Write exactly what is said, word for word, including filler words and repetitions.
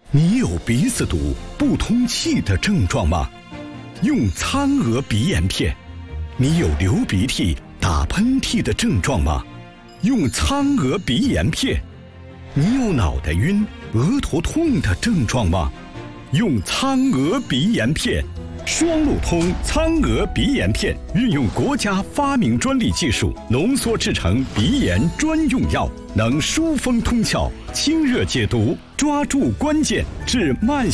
你有鼻子堵、不通气的症状吗？用苍娥鼻炎片。你有流鼻涕、打喷嚏的症状吗？用苍娥鼻炎片。你有脑袋晕、额头痛的症状吗？用苍娥鼻炎片。双路通苍娥鼻炎片运用国家发明专利技术浓缩制成鼻炎专用药，能疏风通窍、清热解毒，抓住关键，治慢性